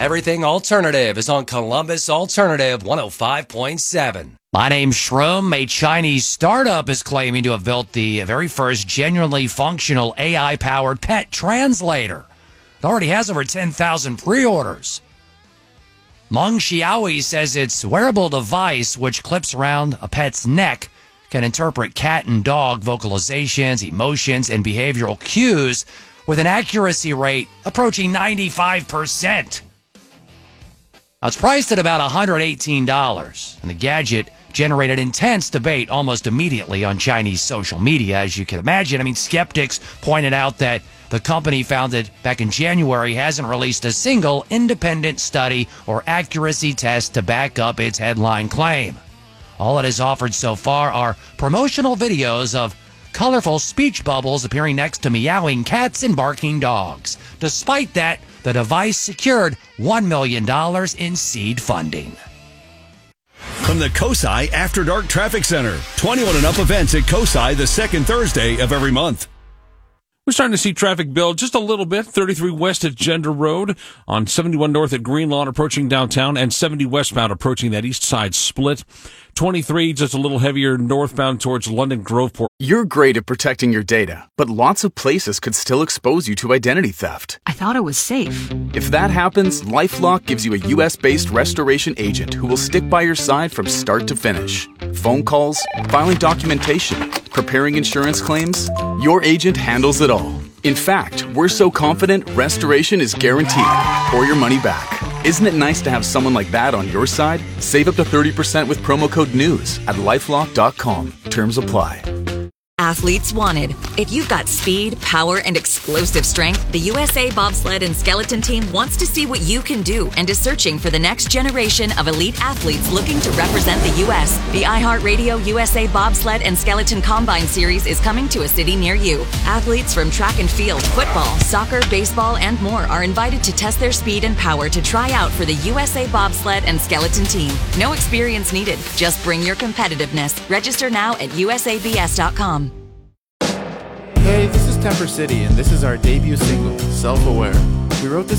Everything Alternative is on Columbus Alternative 105.7. My name's Shroom. A Chinese startup is claiming to have built the very first genuinely functional AI-powered pet translator. It already has over 10,000 pre-orders. Meng Xiaoyi says its wearable device, which clips around a pet's neck, can interpret cat and dog vocalizations, emotions, and behavioral cues with an accuracy rate approaching 95%. Now, it's priced at about $118, and the gadget generated intense debate almost immediately on Chinese social media, as you can imagine. I mean, skeptics pointed out that the company, founded back in January, hasn't released a single independent study or accuracy test to back up its headline claim. All it has offered so far are promotional videos of colorful speech bubbles appearing next to meowing cats and barking dogs. Despite that, the device secured $1 million in seed funding. From the COSI After Dark Traffic Center, 21 and up events at COSI the second Thursday of every month. We're starting to see traffic build just a little bit. 33 west at Gender Road, on 71 north at Green Lawn approaching downtown, and 70 westbound approaching that east side split. 23 just a little heavier northbound towards London Groveport. You're great at protecting your data, but lots of places could still expose you to identity theft. I thought it was safe. If that happens, LifeLock gives you a U.S.-based restoration agent who will stick by your side from start to finish. Phone calls, filing documentation, preparing insurance claims, your agent handles it all. In fact, we're so confident restoration is guaranteed or your money back. Isn't it nice to have someone like that on your side? Save up to 30% with promo code NEWS at LifeLock.com. Terms apply. Athletes wanted. If you've got speed, power, and explosive strength, the USA Bobsled and Skeleton Team wants to see what you can do and is searching for the next generation of elite athletes looking to represent the U.S. The iHeartRadio USA Bobsled and Skeleton Combine Series is coming to a city near you. Athletes from track and field, football, soccer, baseball, and more are invited to test their speed and power to try out for the USA Bobsled and Skeleton Team. No experience needed. Just bring your competitiveness. Register now at usabs.com. Hey, this is Temper City, and this is our debut single, Self-Aware. We wrote this